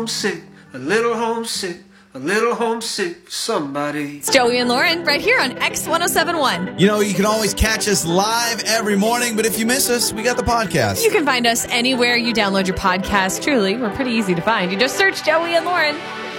homesick, a little homesick, a little homesick for somebody. It's Joey and Lauren right here on X1071. You know, you can always catch us live every morning, but if you miss us, we got the podcast. You can find us anywhere you download your podcast. Truly, we're pretty easy to find. You just search Joey and Lauren.